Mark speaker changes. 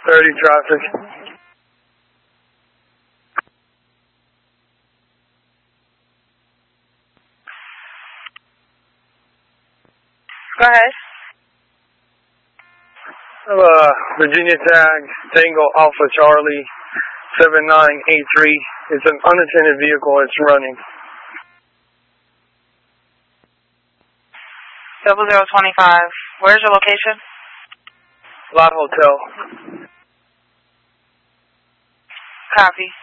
Speaker 1: 30 traffic.
Speaker 2: Go ahead.
Speaker 1: Virginia tag, Tango Alpha Charlie, 7983. It's an unattended vehicle. It's running.
Speaker 2: 0025. Where's your location?
Speaker 1: Lot Hotel.
Speaker 2: Copy.